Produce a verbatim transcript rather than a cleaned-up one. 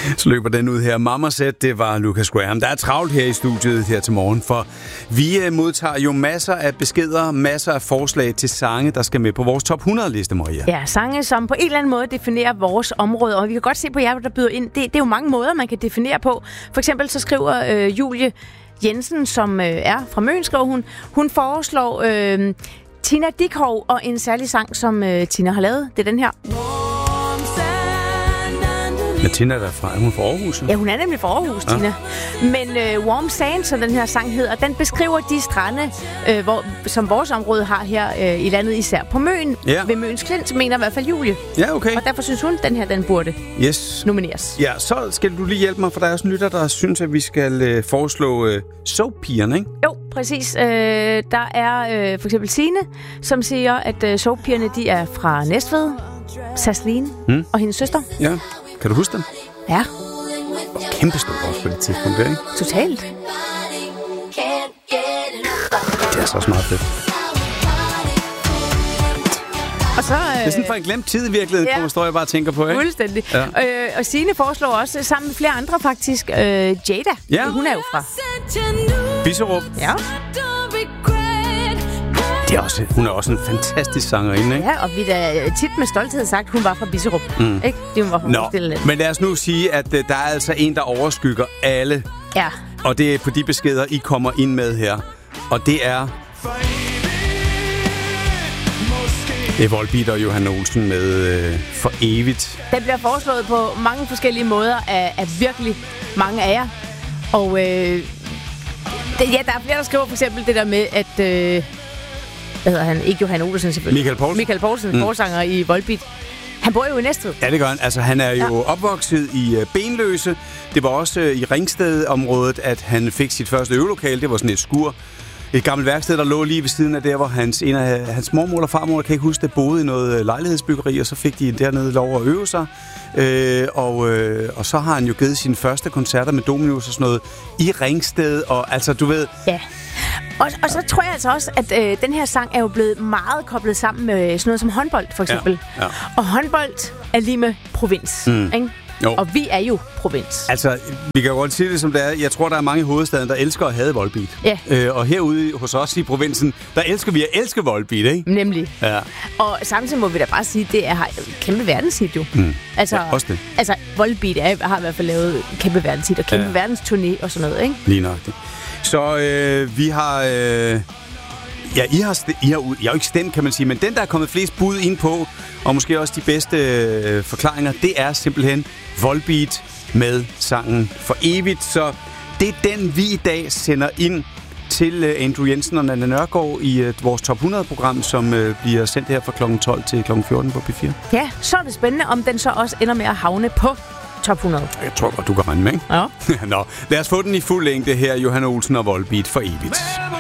Så løber den ud her. Mama Said, det var Lucas Graham. Der er travlt her i studiet her til morgen, for vi modtager jo masser af beskeder, masser af forslag til sange, der skal med på vores top hundrede-liste, Maria. Ja, sange, som på en eller anden måde definerer vores område, og vi kan godt se på jer, der byder ind. Det, det er jo mange måder, man kan definere på. For eksempel så skriver øh, Julie Jensen, som øh, er fra Møn, skriver hun, hun foreslår øh, Tina Dickow og en særlig sang, som øh, Tina har lavet. Det er den her. Men Tina er derfra. Er hun fra Aarhus? Ja, hun er nemlig fra Aarhus, ja. Tina. Men øh, Warm Sand, som den her sang hedder, den beskriver de strande, øh, hvor, som vores område har her øh, i landet, især på Møn. Ja. Ved Møns Klint, mener i hvert fald Julie. Ja, okay. Og derfor synes hun, den her, den burde yes. nomineres. Ja, så skal du lige hjælpe mig, for der er også lytter, der synes, at vi skal øh, foreslå øh, soap-pigerne, ikke? Jo, præcis. Øh, der er øh, for eksempel Signe, som siger, at øh, soap-pigerne, de er fra Næstved, Sasseline hmm. og hendes søster. Ja. Kan du huske dem? Ja. Kæmpe stort også på det tidspunkt, ikke? Totalt. Det er så også meget fedt. Og så, øh, det er sådan for en glemt tid i virkeligheden, ja. Kommer står jeg bare og tænker på, ikke? Fuldstændig. Ja. Øh, og Signe foreslår også, sammen med flere andre faktisk, øh, Jada. Ja. Hun er jo fra Bisserup. Ja. Det er også, hun er også en fantastisk sangerinde, ikke? Ja, og vi da tit med stolthed sagt, hun var fra Bisserup. Mm. Ikke? Det var fra Nå, men lad os nu sige, at uh, der er altså en, der overskygger alle. Ja. Og det er på de beskeder, I kommer ind med her. Og det er... Det er Volbeat og Johan Olsen med øh, For Evigt. Den bliver foreslået på mange forskellige måder af, af virkelig mange af jer. Og øh, det, ja, der er flere, der skriver for eksempel det der med, at... Øh, hvad hedder han? Ikke Johan Olsen selvfølgelig. Michael Poulsen. Michael Poulsen, mm. forsanger i Volbeat. Han bor jo i Næstved. Ja, det gør han. Altså, han er jo ja. opvokset i uh, Benløse. Det var også uh, i Ringsted-området, at han fik sit første øvelokale. Det var sådan et skur. Et gammelt værksted, der lå lige ved siden af der, hvor hans, en af hans mormor og farmor, kan ikke huske, det boede i noget lejlighedsbyggeri, og så fik de dernede lov at øve sig. Øh, og, øh, og så har han jo givet sine første koncerter med Dominus og sådan noget i Ringsted, og altså, du ved... Ja. Og, og så tror jeg altså også, at øh, den her sang er jo blevet meget koblet sammen med sådan noget som håndbold, for eksempel. Ja, ja. Og håndbold er lige med provins, mm. ikke? Jo. Og vi er jo provins. Altså, vi kan godt sige det som det er. Jeg tror, der er mange i hovedstaden, der elsker at have Volbeat. Ja. Øh, og herude hos os i provinsen, der elsker vi at elske Volbeat, ikke? Nemlig. Ja. Og samtidig må vi da bare sige, at det er et kæmpe verdenshit jo. Mm. Altså, ja, også det. Altså, Volbeat er, har i hvert fald lavet kæmpe verdenshit og kæmpe ja. verdensturné og sådan noget, ikke? Lige nok det. Så øh, vi har... Øh Ja, I har, st- I har, I har jo ikke stemt, kan man sige, men den, der er kommet flest bud ind på, og måske også de bedste øh, forklaringer, det er simpelthen Volbeat med sangen For Evigt. Så det er den, vi i dag sender ind til øh, Andrew Jensen og Nanna Nørgaard i øh, vores top hundrede-program, som øh, bliver sendt her fra klokken tolv til klokken fjorten på P fire. Ja, så er det spændende, om den så også ender med at havne på top hundrede. Jeg tror godt, du kan regne med, ikke? Ja. Nå, lad os få den i fuld længde her, Johan Olsen og Volbeat For Evigt.